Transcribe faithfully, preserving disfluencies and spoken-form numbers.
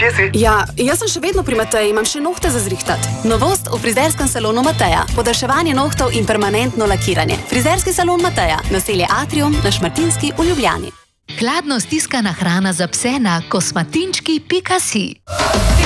Kje si? Ja, jaz sem še vedno pri Mateji, imam še nohte za zrihtat. Novost v frizerskem salonu Mateja. Podaljševanje nohtov in permanentno lakiranje. Frizerski salon Mateja. Naselje Atrium na Šmartinski v Ljubljani. Hladno stiskana hrana za pse na kosmatinčki pika si.